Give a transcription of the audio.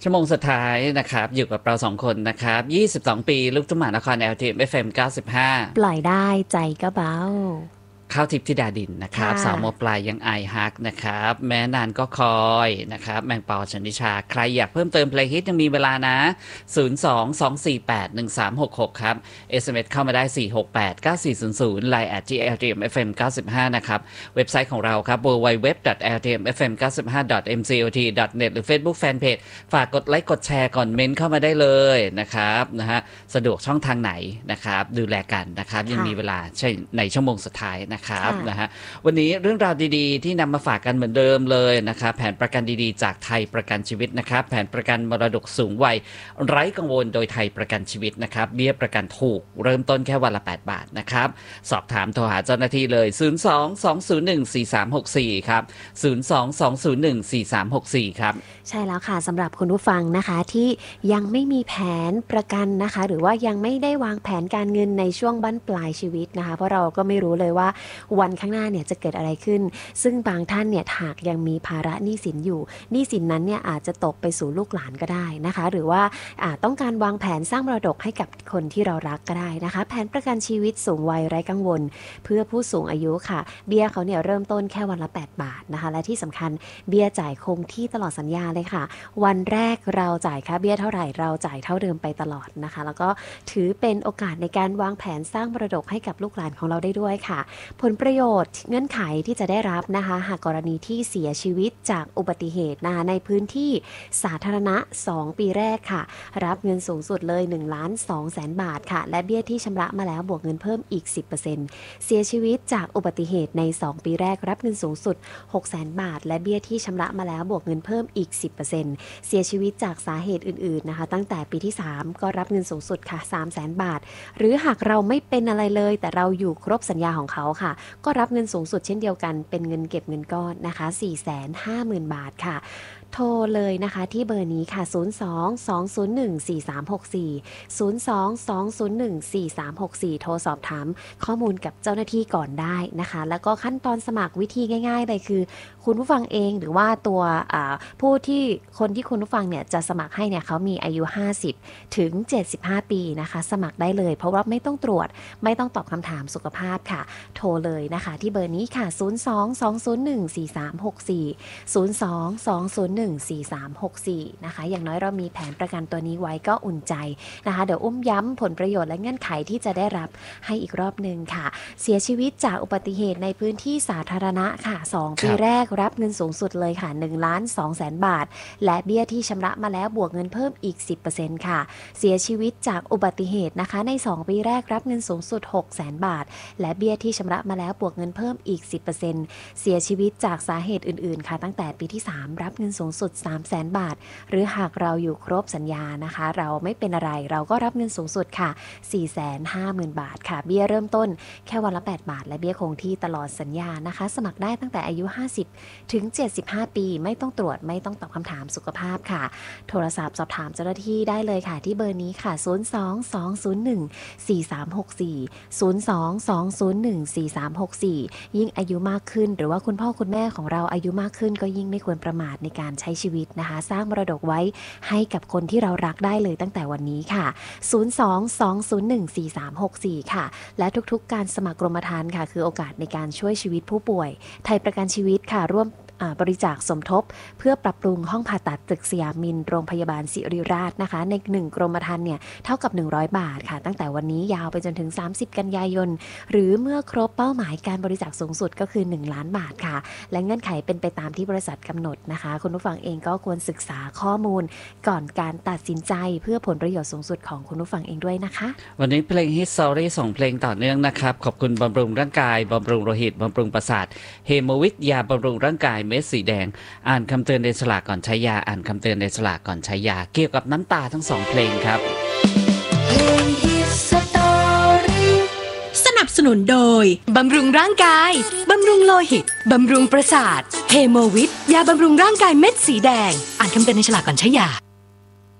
ชั่วโมงสุดท้ายนะครับอยู่กับเรา2คนนะครับ22ปีลูกทุ่งมหานคร LTM FM 95 ปล่อยได้ใจก็เบาข้าวทิพย์ธิดาดินนะครับสาวมปลายยังไอฮักนะครับแม้นานก็คอยนะครับแมงปอชนิชาใครอยากเพิ่มเติมเพลงฮิตยังมีเวลานะ022481366ครับ SMS เข้ามาได้4689400 Line @GLTMFM 95นะครับเว็บไซต์ของเราครับ www.ltmfm95.mcot.net หรือ Facebook Fanpage ฝากกดไลค์กดแชร์ก่อนเมนต์เข้ามาได้เลยนะครับนะฮะสะดวกช่องทางไหนนะครับดูแลกันนะครับยังมีเวลาในชั่วโมงสุดท้ายนะครับนะฮะวันนี้เรื่องราวดีๆที่นำมาฝากกันเหมือนเดิมเลยนะครับแผนประกันดีๆจากไทยประกันชีวิตนะครับแผนประกันมรดกสูงวัยไร้กังวลโดยไทยประกันชีวิตนะครับเบี้ยประกันถูกเริ่มต้นแค่วันละ8 บาทนะครับสอบถามโทรหาเจ้าหน้าที่เลย022014364ครับ022014364ครับใช่แล้วค่ะสำหรับคุณผู้ฟังนะคะที่ยังไม่มีแผนประกันนะคะหรือว่ายังไม่ได้วางแผนการเงินในช่วงบั้นปลายชีวิตนะคะเพราะเราก็ไม่รู้เลยว่าวันข้างหน้าเนี่ยจะเกิดอะไรขึ้นซึ่งบางท่านเนี่ยหากยังมีภาระหนี้สินอยู่หนี้สินนั้นเนี่ยอาจจะตกไปสู่ลูกหลานก็ได้นะคะหรือว่าต้องการวางแผนสร้างมรดกให้กับคนที่เรารักก็ได้นะคะแผนประกันชีวิตสูงวัยไร้กังวลเพื่อผู้สูงอายุค่ะเบี้ยเขาเนี่ยเริ่มต้นแค่วันละ8 บาทนะคะและที่สำคัญเบี้ยจ่ายคงที่ตลอดสัญญาเลยค่ะวันแรกเราจ่ายค่าเบี้ยเท่าไหร่เราจ่ายเท่าเดิมไปตลอดนะคะแล้วก็ถือเป็นโอกาสในการวางแผนสร้างมรดกให้กับลูกหลานของเราได้ด้วยค่ะผลประโยชน์เงื่อนไขที่จะได้รับนะคะหากกรณีที่เสียชีวิตจากอุบัติเหตุนะคะในพื้นที่สาธารณะ2 ปีแรกค่ะรับเงินสูงสุดเลย1,200,000 บาทค่ะและเบี้ยที่ชำระมาแล้วบวกเงินเพิ่มอีก 10% เสียชีวิตจากอุบัติเหตุใน2 ปีแรกรับเงินสูงสุด600,000 บาทและเบี้ยที่ชำระมาแล้วบวกเงินเพิ่มอีก 10% เสียชีวิตจากสาเหตุอื่นๆนะคะตั้งแต่ปีที่3ก็รับเงินสูงสุดค่ะ300,000 บาทหรือหากเราไม่เป็นอะไรเลยแต่เราอยู่ครบสัญญาของเขาค่ะก็รับเงินสูงสุดเช่นเดียวกันเป็นเงินเก็บเงินก้อนนะคะ 450,000 บาทค่ะโทรเลยนะคะที่เบอร์นี้ค่ะ02-201-4364 โทรสอบถามข้อมูลกับเจ้าหน้าที่ก่อนได้นะคะแล้วก็ขั้นตอนสมัครวิธีง่ายๆเลยคือคุณผู้ฟังเองหรือว่าตัวคนที่คุณผู้ฟังเนี่ยจะสมัครให้เนี่ยเขามีอายุ50ถึง75 ปีนะคะสมัครได้เลยเพราะว่าไม่ต้องตรวจไม่ต้องตอบคำถามสุขภาพค่ะโทรเลยนะคะที่เบอร์นี้ค่ะ02-201-4364 02-201-4364นะคะอย่างน้อยเรามีแผนประกันตัวนี้ไว้ก็อุ่นใจนะคะเดี๋ยวอุ้มย้ำผลประโยชน์และเงื่อนไขที่จะได้รับให้อีกรอบนึงค่ะเสียชีวิตจากอุบัติเหตุในพื้นที่สาธารณะค่ะ2 ปีแรกรับเงินสูงสุดเลยค่ะ1,200,000 บาทและเบี้ยที่ชำระมาแล้วบวกเงินเพิ่มอีก 10% ค่ะเสียชีวิตจากอุบัติเหตุนะคะใน2 ปีแรกรับเงินสูงสุด600,000 บาทและเบี้ยที่ชำระมาแล้วบวกเงินเพิ่มอีก 10% เสียชีวิตจากสาเหตุอื่นๆค่ะตั้งแต่ปีที่3รับเงินสูงสุด300,000 บาทหรือหากเราอยู่ครบสัญญานะคะเราไม่เป็นอะไรเราก็รับเงินสูงสุดค่ะ 450,000 บาทค่ะเบี้ยเริ่มต้นแค่วันละ8 บาทและเบี้ยคงที่ตลอดสัญญานะคะสมัครได้ตั้งแต่อายุ50ถึง75 ปีไม่ต้องตรวจไม่ต้องตอบคำถามสุขภาพค่ะโทรศัพท์สอบถามเจ้าหน้าที่ได้เลยค่ะที่เบอร์นี้ค่ะ02-201-4364 02-201-4364 ยิ่งอายุมากขึ้นหรือว่าคุณพ่อคุณแม่ของเราอายุมากขึ้นก็ยิ่งไม่ควรประมาทในการใช้ชีวิตนะคะสร้างมรดกไว้ให้กับคนที่เรารักได้เลยตั้งแต่วันนี้ค่ะ02-201-4364 ค่ะและทุกๆการสมัครกรมธรรม์ค่ะคือโอกาสในการช่วยชีวิตผู้ป่วยไทยประกันชีวิตค่ะร่วมบริจาคสมทบเพื่อปรับปรุงห้องผ่าตัดตึกสยามมินโรงพยาบาลศิริราชนะคะใน1 กรมธรรม์เนี่ยเท่ากับ100 บาทค่ะตั้งแต่วันนี้ยาวไปจนถึง30 กันยายนหรือเมื่อครบเป้าหมายการบริจาคสูงสุดก็คือ1 ล้านบาทค่ะและเงื่อนไขเป็นไปตามที่บริษัทกำหนดนะคะคุณผู้ฟังเองก็ควรศึกษาข้อมูลก่อนการตัดสินใจเพื่อผลประโยชน์สูงสุดของคุณผู้ฟังเองด้วยนะคะวันนี้เพลง Hit Story ส่งเพลงต่อเนื่องนะครับขอบคุณบำรุงร่างกายบำรุงโลหิตบำรุงประสาทเฮโมวิทยาบำรุงร่างกายเม็ดสีแดงอ่านคำเตือนในฉลากก่อนใช้ยาอ่านคำเตือนในฉลากก่อนใช้ยาเกี่ยวกับน้ำตาทั้ง2 เพลงครับเพลง Hit Story สนับสนุนโดยบำรุงร่างกายบำรุงโลหิตบำรุงประสาทเฮโมวิทยาบำรุงร่างกายเม็ดสีแดงอ่านคำเตือนในฉลากก่อนใช้ยา